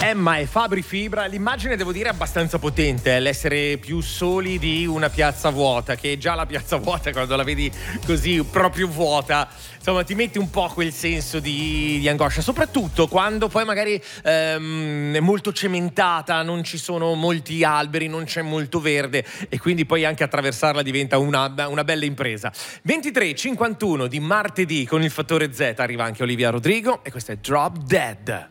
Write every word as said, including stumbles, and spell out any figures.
Emma e Fabri Fibra, l'immagine devo dire è abbastanza potente, eh, l'essere più soli di una piazza vuota, che già la piazza vuota quando la vedi così proprio vuota, insomma ti metti un po' quel senso di, di angoscia, soprattutto quando poi magari ehm, è molto cementata, non ci sono molti alberi, non c'è molto verde e quindi poi anche attraversarla diventa una, una bella impresa. ventitré e cinquantuno di martedì con il fattore Z arriva anche Olivia Rodrigo e questo è Drop Dead.